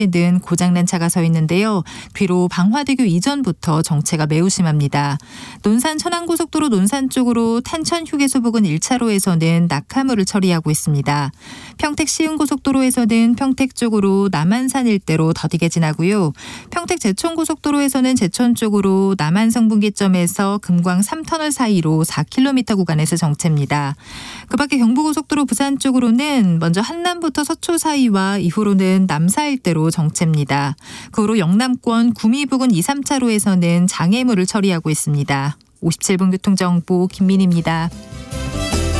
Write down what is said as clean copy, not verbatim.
는 고장난 차가 서 있는데요. 뒤로 방화대교 이전부터 정체가 매우 심합니다. 논산 천안고속도로 논산 쪽으로 탄천 휴게소 부근 1차로에서는 낙하물을 처리하고 있습니다. 평택 시흥고속도로에서는 평택 쪽으로 남한산 일대로 더디게 지나고요. 평택 제천고속도로에서는 제천 쪽으로 남한성분기점에서 금광 3터널 사이로 4km 구간에서 정체입니다. 그 밖에 경부고속도로 부산 쪽으로는 먼저 한남부터 서초 사이와 이후로는 남사 일대로 정체입니다. 그 후로 영남권 구미 부근 2, 3차로에서는 장애물을 처리하고 있습니다. 57분 교통정보 김민희입니다.